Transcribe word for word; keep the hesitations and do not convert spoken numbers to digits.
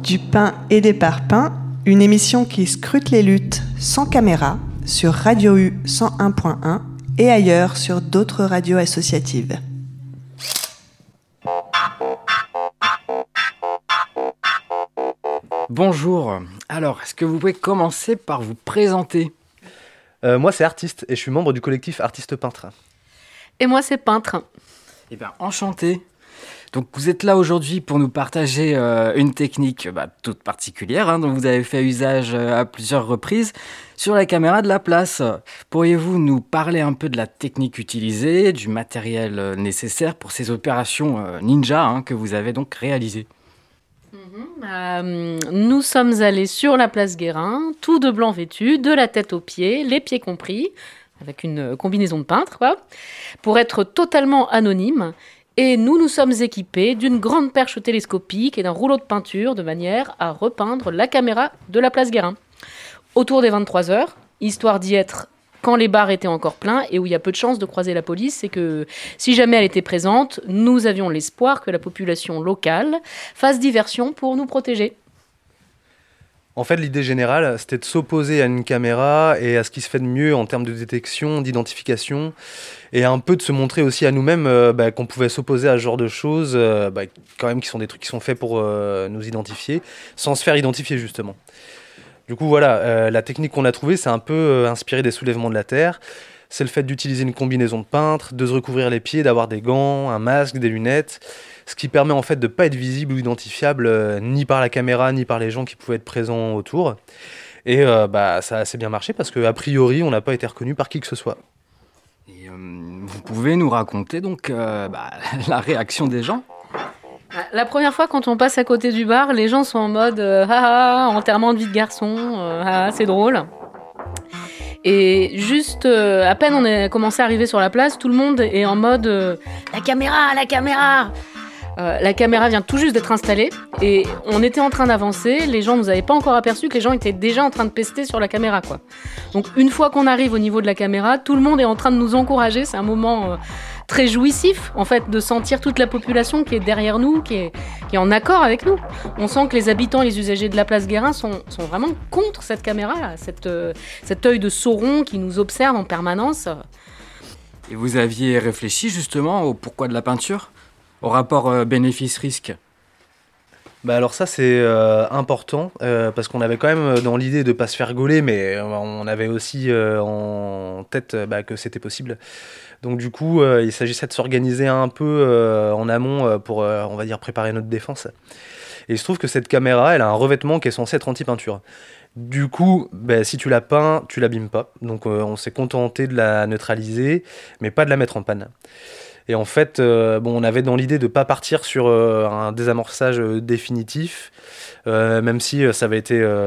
Du pain et des parpaings, une émission qui scrute les luttes sans caméra sur Radio U cent un point un et ailleurs sur d'autres radios associatives. Bonjour, alors est-ce que vous pouvez commencer par vous présenter ? euh, Moi c'est Artiste et je suis membre du collectif Artiste Peintre. Et moi c'est Peintre. Eh bien enchanté. Donc vous êtes là aujourd'hui pour nous partager euh, une technique bah, toute particulière hein, dont vous avez fait usage euh, à plusieurs reprises sur la caméra de la place. Pourriez-vous nous parler un peu de la technique utilisée, du matériel euh, nécessaire pour ces opérations euh, ninja hein, que vous avez donc réalisées ? Mmh, euh, nous sommes allés sur la place Guérin, tout de blanc vêtu, de la tête aux pieds, les pieds compris, avec une combinaison de peintre, quoi, pour être totalement anonyme. Et nous nous sommes équipés d'une grande perche télescopique et d'un rouleau de peinture de manière à repeindre la caméra de la place Guérin. Autour des vingt-trois heures, histoire d'y être quand les bars étaient encore pleins et où il y a peu de chances de croiser la police, c'est que si jamais elle était présente, nous avions l'espoir que la population locale fasse diversion pour nous protéger. En fait, l'idée générale, c'était de s'opposer à une caméra et à ce qui se fait de mieux en termes de détection, d'identification, et un peu de se montrer aussi à nous-mêmes euh, bah, qu'on pouvait s'opposer à ce genre de choses, euh, bah, quand même qui sont des trucs qui sont faits pour euh, nous identifier, sans se faire identifier justement. Du coup, voilà, euh, la technique qu'on a trouvée, c'est un peu euh, inspiré des soulèvements de la Terre. C'est le fait d'utiliser une combinaison de peintre, de se recouvrir les pieds, d'avoir des gants, un masque, des lunettes, ce qui permet en fait de ne pas être visible ou identifiable euh, ni par la caméra, ni par les gens qui pouvaient être présents autour. Et euh, bah, ça a assez bien marché parce qu'a priori, on n'a pas été reconnu par qui que ce soit. Et, euh, vous pouvez nous raconter donc euh, bah, la réaction des gens ? La première fois, quand on passe à côté du bar, les gens sont en mode euh, « Ah ah, enterrement de vie de garçon, euh, ah, c'est drôle ». Et juste, euh, à peine on a commencé à arriver sur la place, tout le monde est en mode euh, « La caméra, la caméra !» Euh, la caméra vient tout juste d'être installée et on était en train d'avancer, les gens nous avaient pas encore aperçu que les gens étaient déjà en train de pester sur la caméra, quoi. Donc une fois qu'on arrive au niveau de la caméra, tout le monde est en train de nous encourager, c'est un moment euh, très jouissif en fait de sentir toute la population qui est derrière nous, qui est, qui est en accord avec nous. On sent que les habitants, les usagers de la place Guérin sont, sont vraiment contre cette caméra, cette, euh, cet œil de Sauron qui nous observe en permanence. Et vous aviez réfléchi justement au pourquoi de la peinture ? Au rapport euh, bénéfice-risque ? Bah alors ça c'est euh, important euh, parce qu'on avait quand même dans l'idée de ne pas se faire gauler, mais euh, on avait aussi euh, en tête euh, bah, que c'était possible. Donc du coup euh, il s'agissait de s'organiser un peu euh, en amont euh, pour euh, on va dire préparer notre défense. Et il se trouve que cette caméra elle a un revêtement qui est censé être anti-peinture. Du coup, bah, si tu la peins, tu l'abîmes pas. Donc euh, on s'est contenté de la neutraliser, mais pas de la mettre en panne. Et en fait, euh, bon, on avait dans l'idée de ne pas partir sur euh, un désamorçage euh, définitif, euh, même si euh, ça avait été... Euh,